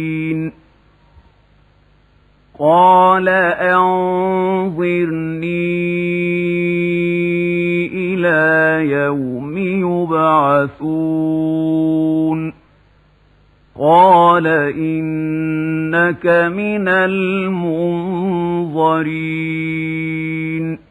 قال أنظرني إلى يوم يبعثون قال إنك من المنظرين